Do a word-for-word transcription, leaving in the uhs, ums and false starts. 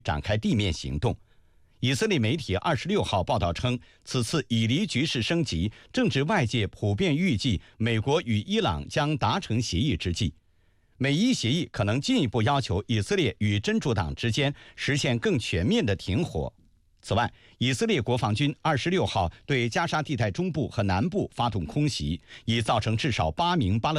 展开地面行动。以色列媒体二十六号报道称，此次以黎局势升级，正值外界普遍预计美国与伊朗将达成协议之际。美伊协议可能进一步要求以色列与真主党之间实现更全面的停火。此外，以色列国防军二十六号对加沙地带中部和南部发动空袭，已造成至少八名巴勒